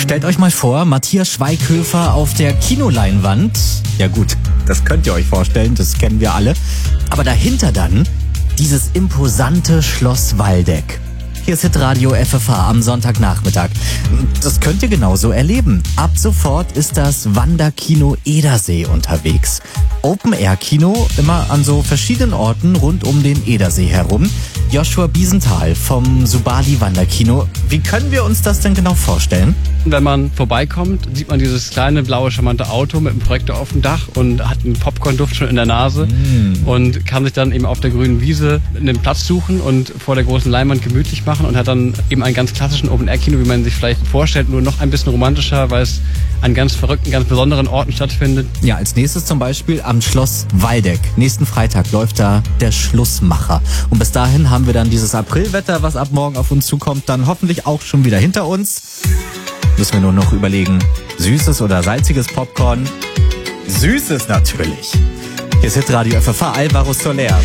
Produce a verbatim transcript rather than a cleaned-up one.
Stellt euch mal vor, Matthias Schweighöfer auf der Kinoleinwand. Ja gut, das könnt ihr euch vorstellen, das kennen wir alle. Aber dahinter dann dieses imposante Schloss Waldeck. Hier ist Hitradio F F H am Sonntagnachmittag. Das könnt ihr genauso erleben. Ab sofort ist das Wanderkino Edersee unterwegs. Open-Air-Kino, immer an so verschiedenen Orten rund um den Edersee herum. Joshua Biesenthal vom Subali Wanderkino. Wie können wir uns das denn genau vorstellen? Wenn man vorbeikommt, sieht man dieses kleine, blaue, charmante Auto mit einem Projektor auf dem Dach und hat einen Popcorn-Duft schon in der Nase mm. und kann sich dann eben auf der grünen Wiese einen Platz suchen und vor der großen Leinwand gemütlich machen und hat dann eben einen ganz klassischen Open-Air-Kino, wie man sich vielleicht vorstellt, nur noch ein bisschen romantischer, weil es an ganz verrückten, ganz besonderen Orten stattfindet. Ja, als nächstes zum Beispiel am Schloss Waldeck. Nächsten Freitag läuft da der Schlussmacher. Und bis dahin haben wir dann dieses Aprilwetter, was ab morgen auf uns zukommt, dann hoffentlich auch schon wieder hinter uns. Müssen wir nur noch überlegen, süßes oder salziges Popcorn? Süßes natürlich. Hier ist Hitradio F F H, Alvaro Soler.